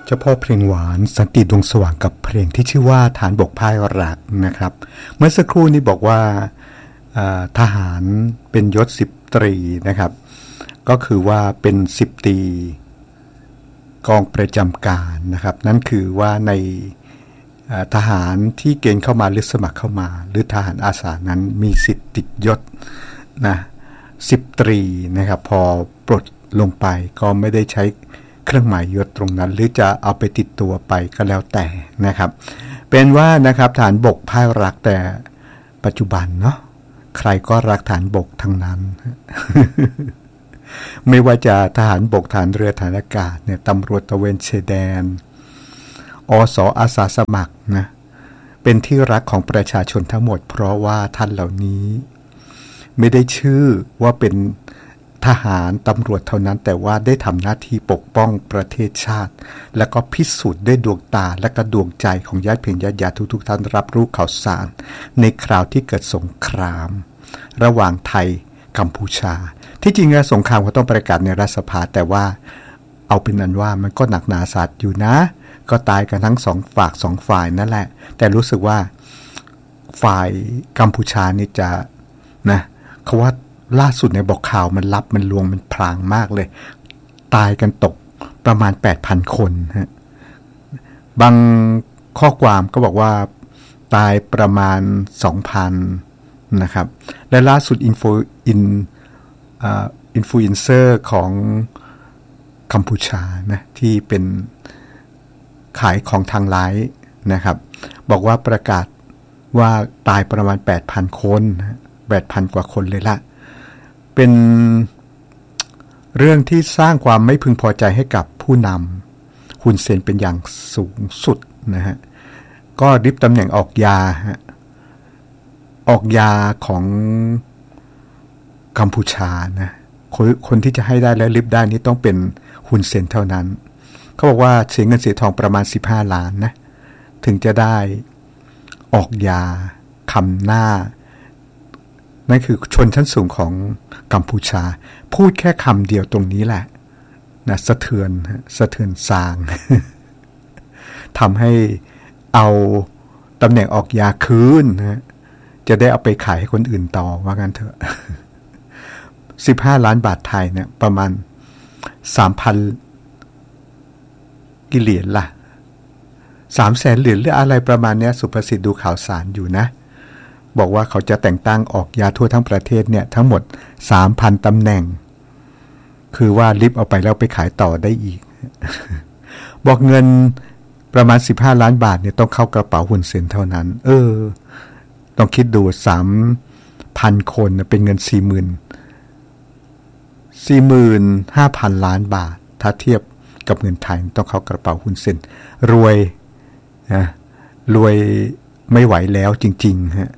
เจ้าพ่อเพลงหวานสันติดวงสว่างกับเพลงที่ชื่อว่าฐานบกพ่ายรักนะครับเมื่อสักครู่นี้บอกว่าทหารเป็นยศ10 ตรีนะครับก็คือว่าเป็น10 ตรีกองประจำการนะครับนั่นคือว่าในทหารที่เกณฑ์เข้ามาหรือสมัครเข้ามาหรือทหารอาสานั้นมีสิทธิติดยศนะ10 ตรีนะครับพอปลดลงไปก็ไม่ได้ใช้เครื่องหมายยศตรงนั้นหรือจะเอาไปติดตัวไปก็แล้วแต่นะครับเป็นว่านะครับฐานบกพ่ายรักแต่ปัจจุบันเนาะใครก็รักฐานบกทั้งนั้น ไม่ว่าจะทหารบกทหารเรือทหารอากาศเนี่ยตำรวจตระเวนชายแดนอส.อาสาสมัครนะเป็นที่รักของประชาชนทั้งหมดเพราะว่าท่านเหล่านี้ไม่ได้ชื่อว่าเป็นทหารตำรวจเท่านั้นแต่ว่าได้ทำหน้าที่ปกป้องประเทศชาติและก็พิสูจน์ด้วยดวงตาและก็ดวงใจของญาติเพลญญาติทุกท่านรับรู้ข่าวสารในคราวที่เกิดสงครามระหว่างไทยกัมพูชาที่จริงสงครามก็ต้องประกาศในรัฐสภาแต่ว่าเอาเป็นอันว่ามันก็หนักหนาสาหัสอยู่นะก็ตายกันทั้งสองฝ่ายนั่นแหละแต่รู้สึกว่าฝ่ายกัมพูชานี่จะนะเขาว่าล่าสุดในบอกข่าวมันลับมันลวงมันพลางมากเลยตายกันตกประมาณ 8,000 คนฮะบางข้อความก็บอกว่าตายประมาณ 2,000 นะครับและล่าสุดอินฟลูเอนเซอร์ของกัมพูชานะที่เป็นขายของทางไลน์นะครับบอกว่าประกาศว่าตายประมาณ 8,000 คน 8,000 กว่าคนเลยละเป็นเรื่องที่สร้างความไม่พึงพอใจให้กับผู้นำฮุนเซนเป็นอย่างสูงสุดนะฮะก็ริบตำแหน่งออกยาของกัมพูชานะคนที่จะให้ได้และริบได้นี่ต้องเป็นฮุนเซนเท่านั้นเขาบอกว่าเสียเงินเสียทองประมาณ15 ล้านนะถึงจะได้ออกยาคำหน้านั่นคือชนชั้นสูงของกัมพูชาพูดแค่คำเดียวตรงนี้แหละนะสะเทือนซาง ทำให้เอาตำแหน่งออกยาคืนนะจะได้เอาไปขายให้คนอื่นต่อว่างั้นเถอะ15 ล้านบาทไทยเนี่ยประมาณ 3,000 กิเหรียญละ300,000 เหรียญหรืออะไรประมาณนี้สุภสิทธิ์ดูข่าวสารอยู่นะบอกว่าเขาจะแต่งตั้งออกยาทั่วทั้งประเทศเนี่ยทั้งหมด 3,000 ตำแหน่งคือว่าลิฟต์เอาไปแล้วไปขายต่อได้อีก บอกเงินประมาณ15 ล้านบาทเนี่ยต้องเข้ากระเป๋าฮุนเซนเท่านั้นต้องคิดดู 3,000 คนเป็นเงิน 45,000 ล้านบาทถ้าเทียบกับเงินไทยต้องเข้ากระเป๋าฮุนเซนรวยไม่ไหวแล้วจริงๆฮะ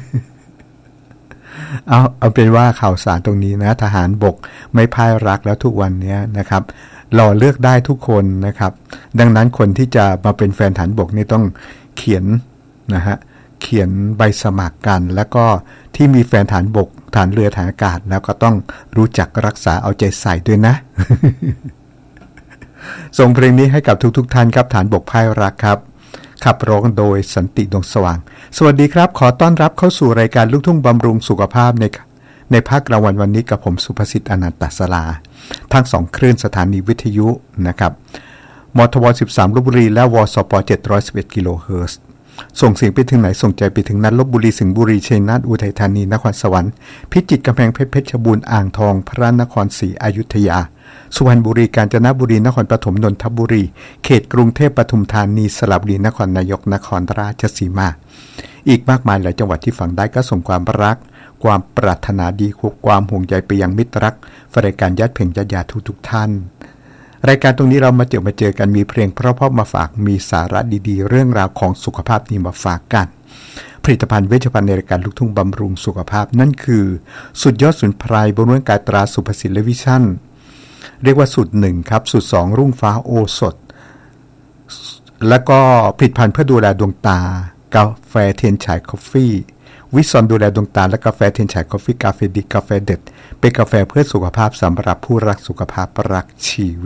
เอาเป็นว่าข่าวสารตรงนี้นะทหารบกไม่พ่ายรักแล้วทุกวันนี้นะครับหล่อเลือกได้ทุกคนนะครับดังนั้นคนที่จะมาเป็นแฟนทหารบกนี่ต้องเขียนนะฮะเขียนใบสมัครกันแล้วก็ที่มีแฟนทหารบกทหารเรือทหารอากาศแล้วก็ต้องรู้จักรักษาเอาใจใส่ด้วยนะ ส่งเพลงนี้ให้กับทุกท่านครับทหารบกพ่ายรักครับขับร้องโดยสันติดวงสว่างสวัสดีครับขอต้อนรับเข้าสู่รายการลูกทุ่งบำรุงสุขภาพในภาคกลางวันนี้กับผมสุภสิทธิ์อนันตศราทั้ง2คลื่นสถานีวิทยุนะครับมทว13ลพบุรีและวสป711กิโลเฮิรตซ์ส่งเสียงไปถึงไหนส่งใจไปถึงนั้นลพบุรีสิงห์บุรีชัยนาทอุทัยธานีนครสวรรค์พิจิตรกำแพงเพชรเพชรบูรณ์อ่างทองพระนครศรีอยุธยาสุพรรณบุรีกาญจนบุรีนครปฐมนนทบุรีเขตกรุงเทพปทุมธานีสระบุรีนครนายกนครราชสีมาอีกมากมายหลายจังหวัดที่ฟังได้ก็ส่งความรักความปรารถนาดีความห่วงใยไปยังมิตรรักรายการญาติเพลงญาติทุกท่านรายการตรงนี้เรามาเจอกันมีเพลงเพราะๆมาฝากมีสาระดีๆเรื่องราวของสุขภาพดีมาฝากกันผลิตภัณฑ์เวชภัณฑ์ในรายการลูกทุ่งบำรุงสุขภาพนั่นคือสุดยอดสมุนไพรบำรุงกายตราสุภสิทธิ์และวิชั่นเรียกว่าสูตร1ครับสูตร2รุ่งฟ้าโอสถแล้วก็ผลิตภัณฑ์เพื่อดูแลดวงตากาแฟเทียนฉายคอฟฟี่วิซอนดูแลดวงตาและกาแฟเทียนฉายคอฟฟี่กาแฟดีกาแฟเด็ดเป็นกาแฟเพื่อสุขภาพสำหรับผู้รักสุขภาพรักชีวิต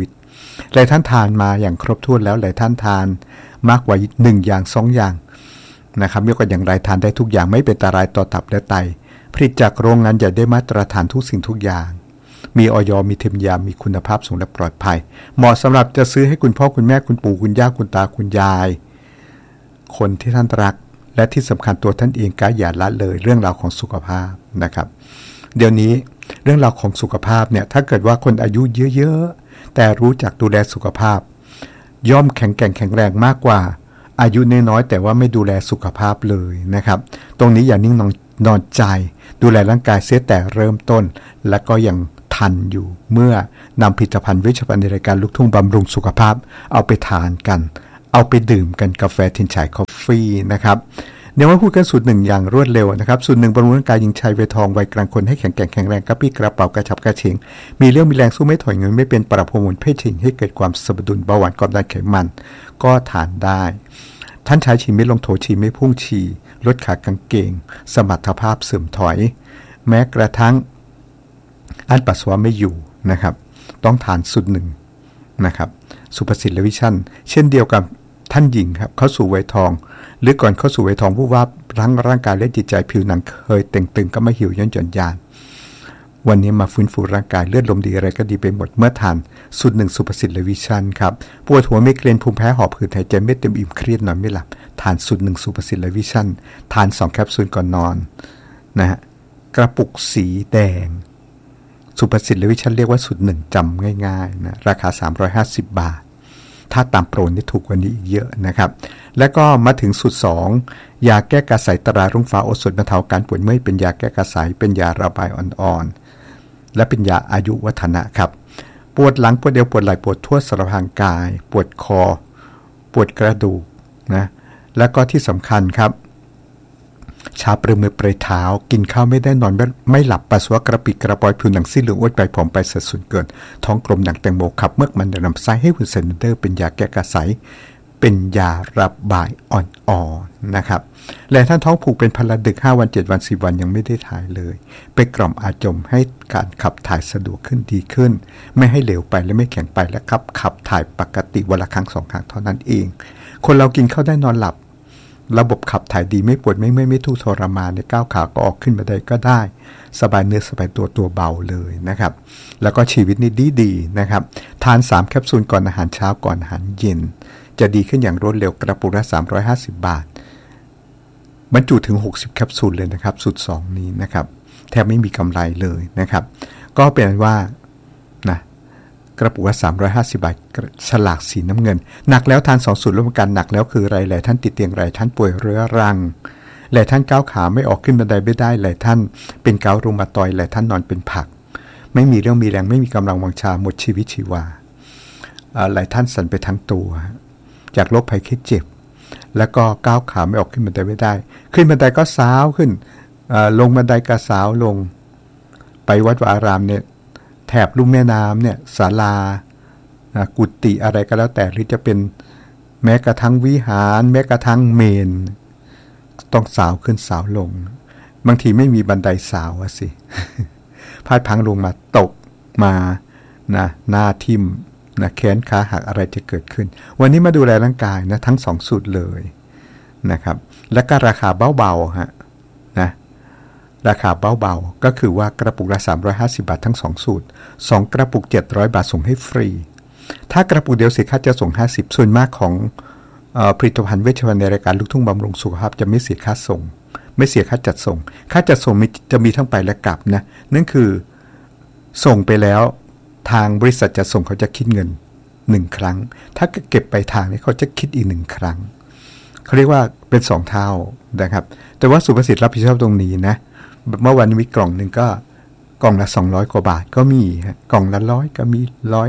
หลายท่านทานมาอย่างครบถ้วนแล้วหลายท่านทานมากกว่า1อย่าง2อย่างนะครับไม่ว่าอย่างไรทานได้ทุกอย่างไม่เป็นอันตรายต่อตับและไตผลิตจากโรงงานใหญ่ได้มาตรฐานทุกสิ่งทุกอย่างมีอย.มีเทียมยามีคุณภาพสูงและปลอดภัยเหมาะสำหรับจะซื้อให้คุณพ่อคุณแม่คุณปู่คุณย่าคุณตาคุณยายคนที่ท่านรักและที่สำคัญตัวท่านเองก็อย่าละเลยเรื่องราวของสุขภาพนะครับเดี๋ยวนี้เรื่องราวของสุขภาพเนี่ยถ้าเกิดว่าคนอายุเยอะๆแต่รู้จักดูแลสุขภาพย่อมแข็งแรงมากกว่าอายุน้อยๆแต่ว่าไม่ดูแลสุขภาพเลยนะครับตรงนี้อย่านิ่งนอนใจดูแลร่างกายเสียแต่เริ่มต้นและก็ยังทันอยู่เมื่อนำผลิตภัณฑ์เวชภัณฑ์ในรายการลูกทุ่งบำรุงสุขภาพเอาไปทานกันเอาไปดื่มกันกาแฟทินฉายคอฟฟี่นะครับเดี๋ยวมาพูดกันสูตรหนึ่งอย่างรวดเร็วนะครับสูตรหนึ่งบำรุงร่างกายหญิงชายวัยทองวัยกลางคนให้แข็งแรงกระปรี้กระเป๋ากระฉับกระเฉงมีเรื่องมีแรงสู้ไม่ถอยเงินไม่เป็นปรับฮอร์โมนเพศหญิงให้เกิดความสมดุลเบาหวานความดันไขมันก็ทานได้ท่านชายฉี่ไม่ลงโถฉี่ไม่พุ่งฉี่ลดขากางเกงสมรรถภาพเสื่อมถอยแม้กระทั่งอั้นปัสสาวะไม่อยู่นะครับต้องทานสูตรหนึ่งนะครับสุภสิทธิ์และวิชั่นเช่นเดียวกับท่านหญิงครับเข้าสู่วัยทองหรือก่อนเข้าสู่วัยทองผู้ว่าทั้งร่างกายและจิตใจผิวหนังเคยเต่งตึงก็ไม่หิวย่นหย่อนยานวันนี้มาฟื้นฟูร่างกายเลือดลมดีอะไรก็ดีไปหมดเมื่อทานสูตรหนึ่งสุภสิทธิ์และวิชั่นครับปวดหัวไมเกรนภูมิแพ้หอบหืดหายใจไม่เต็มอิ่มเครียดนอนไม่หลับทานสูตรหนึ่งสุภสิทธิ์และวิชั่นทาน2แคปซูลก่อนนอนนะฮะกระปุกสีแดงสุภสิทธิ์และวิชั่นเรียกว่าสูตรหนึ่งจำง่ายๆนะราคา350 บาทถ้าตามโปรนี่ถูกกว่านี้อีกเยอะนะครับแล้วก็มาถึงสูตร2ยาแก้กระสายตรารุ่งฟ้าโอสถบรรเทาการปวดเมื่อยเป็นยาแก้กระสายเป็นยาระบายอ่อนๆและเป็นยาอายุวัฒนะครับปวดหลังปวดเอวปวดไหล่ปวดทั่วสารพางกายปวดคอปวดกระดูกนะแล้วก็ที่สำคัญครับชาปรือมือปลายเท้ากินข้าวไม่ได้นอนไม่หลับปัสสาวะกระปิดกระปอยผิวหนังซีดเหลืองอ้วนไปผอมไปสัดส่วนเกินท้องกลมหนังแตงโมขับเมือกมันลำไส้ให้หุ่นเซนเตอร์เป็นยาแก้กระสายเป็นยาระบายอ่อนๆนะครับและท่านท้องผูกเป็นพลดึก5 วัน7 วัน10 วันยังไม่ได้ถ่ายเลยไปกล่อมอาจมให้การขับถ่ายสะดวกขึ้นดีขึ้นไม่ให้เหลวไปและไม่แข็งไปและขับถ่ายปกติวันละครั้ง2 ครั้งเท่านั้นเองคนเรากินข้าวได้นอนหลับระบบขับถ่ายดีไม่ปวดไม่เมื่อยไม่ทุกข์ทรมานในก้าวขาก็ออกขึ้นบันไดก็ได้สบายเนื้อสบายตัวเบาเลยนะครับแล้วก็ชีวิตนี่ดีนะครับทาน3แคปซูลก่อนอาหารเช้าก่อนอาหารเย็นจะดีขึ้นอย่างรวดเร็วกระปุกละ350 บาทบรรจุถึง60แคปซูลเลยนะครับสูตร2นี้นะครับแทบไม่มีกำไรเลยนะครับก็เป็นว่านะกระปุกละ350 บาทฉลากสีน้ำเงินหนักแล้วทาน2 สูตรร่วมกันหนักแล้วคืออะไรหลายท่านติดเตียงหลายท่านป่วยเรื้อรังหลายท่านก้าวขาไม่ออกขึ้นบันไดไม่ได้หลายท่านเป็นเกาต์รูมาตอยด์หลายท่านนอนเป็นผักไม่มีเรื่องมีแรงไม่มีกำลังวังชาหมดชีวิตชีวาหลายท่านสั่นไปทั้งตัวจากโรคภัยไข้เจ็บแล้วก็ก้าวขาไม่ออกขึ้นบันไดไม่ได้ขึ้นบันไดก็ซ้าวขึ้นลงบันไดก็ซ้าวลงไปวัดวาอารามเนี่ยแถบลุ่มแม่น้ำเนี่ยศาลากุฏิอะไรก็แล้วแต่หรือจะเป็นแม้กระทั่งวิหารแม้กระทั่งเมนต้องสาวขึ้นสาวลงบางทีไม่มีบันไดสาวสิ พลาดพลั้งลงมาตกมานะหน้าทิ่มนะแขนขาหักอะไรจะเกิดขึ้นวันนี้มาดูแลร่างกายนะทั้ง2 สูตรเลยนะครับและก็ราคาเบาๆฮะนะราคาเบาๆก็คือว่ากระปุกละ350 บาททั้ง2 สูตร2 กระปุก700 บาทส่งให้ฟรีถ้ากระปุกเดียวเสียค่าจะส่ง50ส่วนมากของผลิตภัณฑ์เวชภัณฑ์ในรายการลูกทุ่งบำรุงสุขภาพจะไม่เสียค่าส่งไม่เสียค่าจัดส่งค่าจัดส่งจะมีทั้งไปและกลับนะนั่นคือส่งไปแล้วทางบริษัทจัดส่งเขาจะคิดเงิน1 ครั้งถ้าเก็บไปทางนี้เขาจะคิดอีก1 ครั้งเขาเรียกว่าเป็น2 เท่านะครับแต่ว่าสุภสิทธิ์รับผิดชอบตรงนี้นะเมื่อวันมีกล่องหนึ่งก็กล่องละ200 กว่าบาทก็มีกล่องละ100ก็มี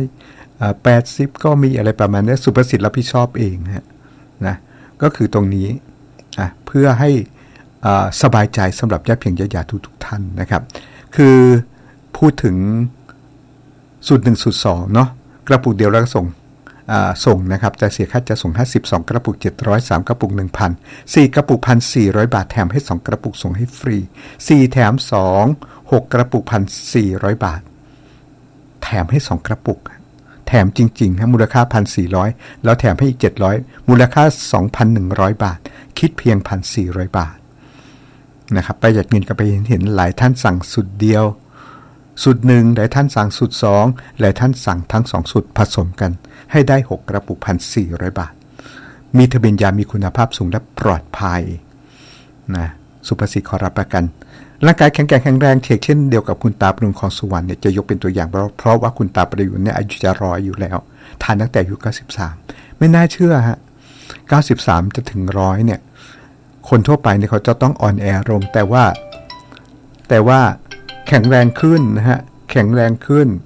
180ก็มีอะไรประมาณนี้สุภสิทธิ์รับผิดชอบเองนะก็คือตรงนี้เพื่อให้สบายใจสำหรับญาติเพียงญาติทุกท่านนะครับคือพูดถึงสูตร1 สูตร2เนาะกระปุกเดียวแล้วก็ส่งนะครับแต่เสียค่าจะส่ง52 กระปุก700 3 กระปุก 1,000 4 กระปุก 1,400 บาทแถมให้2 กระปุกส่งให้ฟรี4แถม2 6 กระปุก 1,400 บาทแถมให้2 กระปุกแถมจริงๆมูลค่า 1,400 แล้วแถมให้อีก700มูลค่า 2,100 บาทคิดเพียง 1,400 บาทนะครับประหยัดเงินก็ไปเห็นหลายท่านสั่งสุดเดียวสุดหนึ่งหลายท่านสั่งสุด2หลายท่านสั่งทั้ง2สุดผสมกันให้ได้6กระปุก 1,400 บาทมีทะเบียนยามีคุณภาพสูงและปลอดภัยนะสุภสิทธิ์ขอรับประกันร่างกายแข็งแรงเช่นเดียวกับคุณตาประยุนของสุวรรณเนี่ยจะยกเป็นตัวอย่างเพราะว่าคุณตาประยุนเนี่ยอายุจะ100อยู่แล้วทานตั้งแต่อายุ93ไม่น่าเชื่อฮะ93จะถึง100เนี่ยคนทั่วไปเนี่ยเขาจะต้องอ่อนแอลงแต่ว่าแข็งแรงขึ้นนะฮะแข็งแรงขึ้น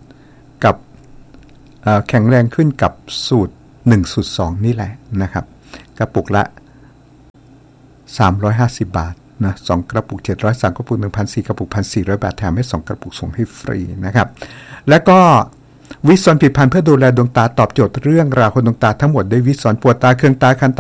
กับสูตร1สูตร2นี่แหละนะครับกระปุกละ350 บาทนะ2กระปุก700 3กระปุก 1,400 กระปุก 1,400 บาทแถมให้2กระปุกส่งให้ฟรีนะครับแล้วก็วิสซอนผลิตภัณฑ์เพื่อดูแลดวงตาตอบโจทย์เรื่องราวคนดวงตาทั้งหมดด้วยวิสซอนปวดตาเคืองตาคันตา